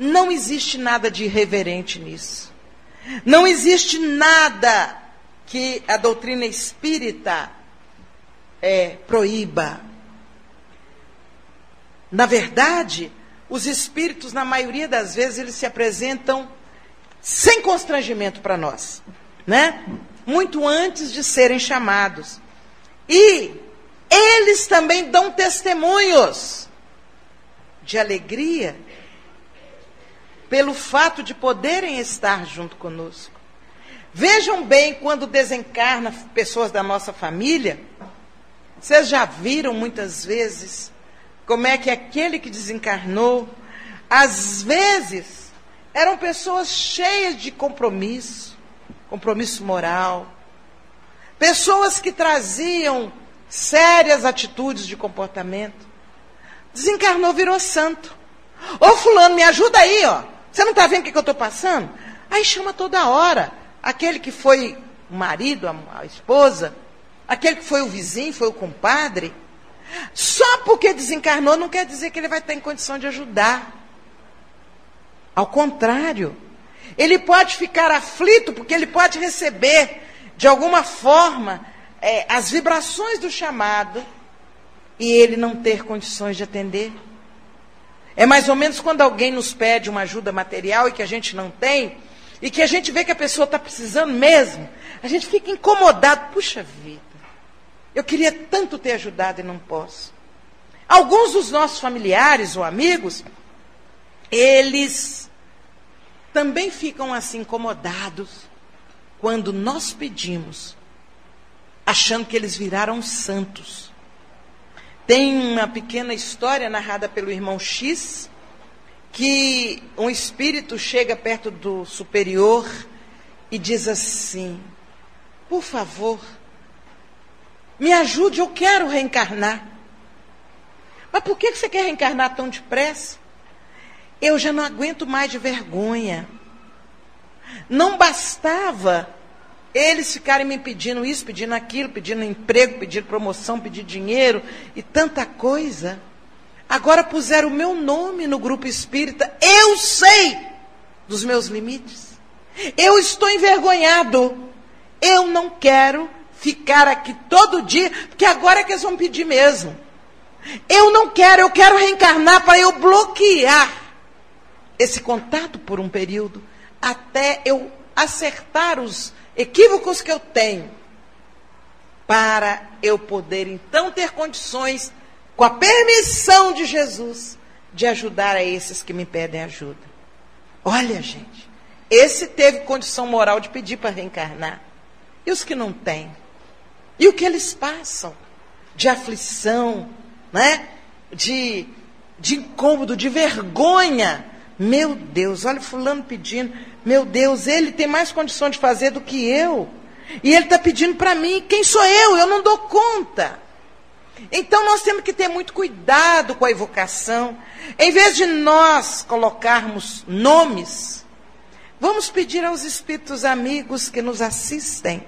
Não existe nada de irreverente nisso. Não existe nada que a doutrina espírita proíba. Na verdade, os espíritos, na maioria das vezes, eles se apresentam sem constrangimento para nós, né? Muito antes de serem chamados. E eles também dão testemunhos de alegria pelo fato de poderem estar junto conosco. Vejam bem, quando desencarna pessoas da nossa família, vocês já viram muitas vezes como é que aquele que desencarnou, às vezes, eram pessoas cheias de compromisso moral, pessoas que traziam sérias atitudes de comportamento. Desencarnou, virou santo. Ô fulano, me ajuda aí, ó. Você não está vendo o que eu estou passando? Aí chama toda hora. Aquele que foi o marido, a esposa, aquele que foi o vizinho, foi o compadre. Só porque desencarnou não quer dizer que ele vai estar em condição de ajudar. Ao contrário, ele pode ficar aflito porque ele pode receber, de alguma forma, as vibrações do chamado e ele não ter condições de atender. É mais ou menos quando alguém nos pede uma ajuda material e que a gente não tem, e que a gente vê que a pessoa está precisando mesmo, a gente fica incomodado. Puxa vida, eu queria tanto ter ajudado e não posso. Alguns dos nossos familiares ou amigos, eles também ficam assim incomodados quando nós pedimos, achando que eles viraram santos. Tem uma pequena história narrada pelo irmão X, que um espírito chega perto do superior e diz assim: por favor, me ajude, eu quero reencarnar. Mas por que você quer reencarnar tão depressa? Eu já não aguento mais de vergonha. Não bastava eles ficarem me pedindo isso, pedindo aquilo, pedindo emprego, pedindo promoção, pedindo dinheiro e tanta coisa. Agora puseram o meu nome no grupo espírita. Eu sei dos meus limites. Eu estou envergonhado. Eu não quero ficar aqui todo dia, porque agora é que eles vão pedir mesmo. Eu não quero, eu quero reencarnar para eu bloquear esse contato por um período, até eu acertar os equívocos que eu tenho, para eu poder então ter condições, com a permissão de Jesus, de ajudar a esses que me pedem ajuda. Olha, gente, esse teve condição moral de pedir para reencarnar. E os que não têm? E o que eles passam? De aflição, né? De incômodo, de vergonha. Meu Deus, olha o fulano pedindo. Meu Deus, ele tem mais condição de fazer do que eu. E ele está pedindo para mim. Quem sou eu? Eu não dou conta. Então nós temos que ter muito cuidado com a evocação. Em vez de nós colocarmos nomes, vamos pedir aos espíritos amigos que nos assistem,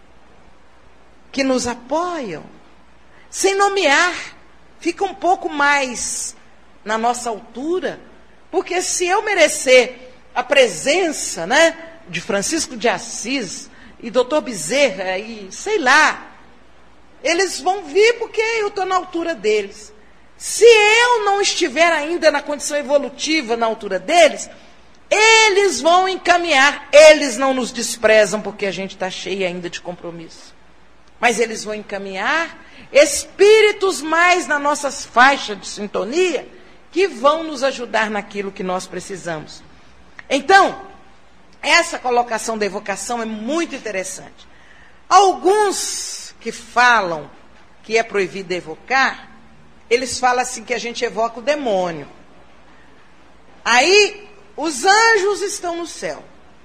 que nos apoiam, sem nomear. Fica um pouco mais na nossa altura. Porque se eu merecer a presença, né, de Francisco de Assis e Dr. Bezerra e sei lá, eles vão vir porque eu estou na altura deles. Se eu não estiver ainda na condição evolutiva na altura deles, eles vão encaminhar. Eles não nos desprezam porque a gente está cheio ainda de compromisso. Mas eles vão encaminhar espíritos mais na nossas faixas de sintonia que vão nos ajudar naquilo que nós precisamos. Então, essa colocação da evocação é muito interessante. Alguns que falam que é proibido evocar, eles falam assim que a gente evoca o demônio. Aí, os anjos estão no céu.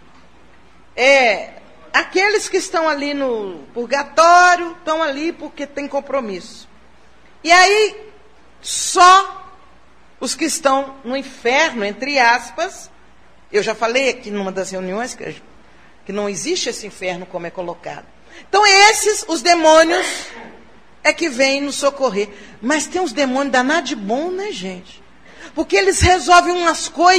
Aqueles que estão ali no purgatório, estão ali porque tem compromisso. E aí, só os que estão no inferno, entre aspas, eu já falei aqui numa das reuniões que não existe esse inferno como é colocado. Então esses, os demônios, é que vêm nos socorrer. Mas tem uns demônios danados de bom, né, gente? Porque eles resolvem umas coisas